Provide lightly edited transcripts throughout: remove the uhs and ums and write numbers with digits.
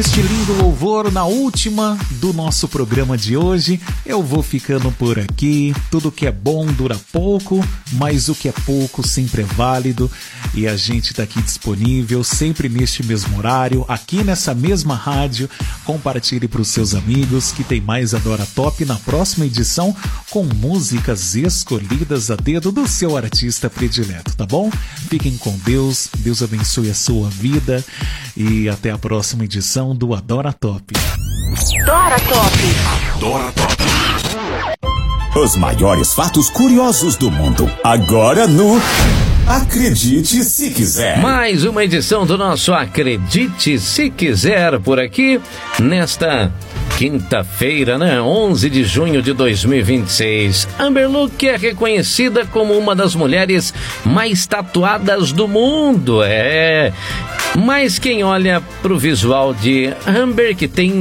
este lindo louvor na última do nosso programa de hoje. Eu vou ficando por aqui. Tudo que é bom dura pouco, mas o que é pouco sempre é válido. E a gente tá aqui disponível sempre neste mesmo horário, aqui nessa mesma rádio. Compartilhe para os seus amigos que tem mais Adora Top na próxima edição com músicas escolhidas a dedo do seu artista predileto, tá bom? Fiquem com Deus, Deus abençoe a sua vida e até a próxima edição do Adora Top. Adora Top. Adora Top. Os maiores fatos curiosos do mundo, agora no Acredite Se Quiser. Mais uma edição do nosso Acredite Se Quiser por aqui, nesta quinta-feira, 11 de junho de 2026. Amber Luke é reconhecida como uma das mulheres mais tatuadas do mundo, Mas quem olha pro visual de Amber, que tem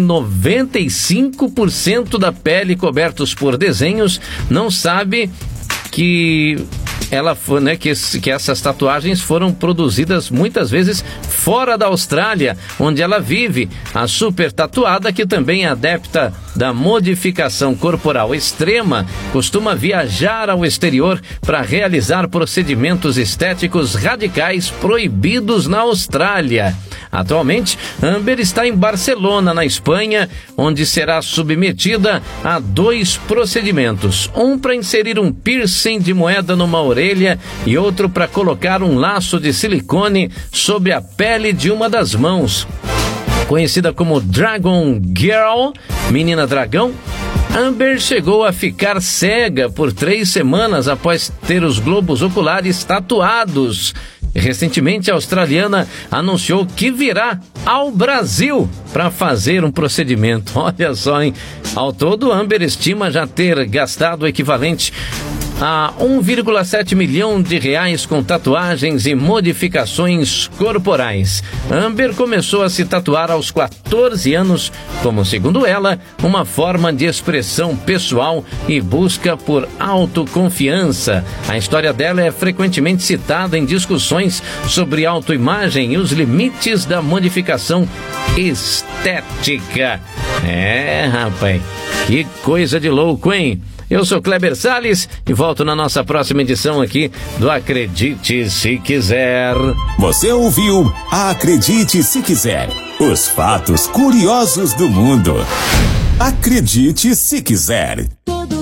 95% da pele cobertos por desenhos, não sabe que ela foi, que essas tatuagens foram produzidas muitas vezes fora da Austrália, onde ela vive. A super tatuada, que também é adepta da modificação corporal extrema, costuma viajar ao exterior para realizar procedimentos estéticos radicais proibidos na Austrália. Atualmente, Amber está em Barcelona, na Espanha, onde será submetida a 2 procedimentos. Um para inserir um piercing de moeda numa orelha e outro para colocar um laço de silicone sobre a pele de uma das mãos. Conhecida como Dragon Girl, menina dragão, Amber chegou a ficar cega por 3 semanas após ter os globos oculares tatuados. Recentemente, a australiana anunciou que virá ao Brasil para fazer um procedimento. Olha só, hein? Ao todo, Amber estima já ter gastado o equivalente a 1,7 milhão de reais com tatuagens e modificações corporais. Amber começou a se tatuar aos 14 anos, como, segundo ela, uma forma de expressão pessoal e busca por autoconfiança. A história dela é frequentemente citada em discussões sobre autoimagem e os limites da modificação estética. Rapaz, que coisa de louco, hein? Eu sou Kleber Salles e volto na nossa próxima edição aqui do Acredite Se Quiser. Você ouviu Acredite Se Quiser, os fatos curiosos do mundo. Acredite Se Quiser.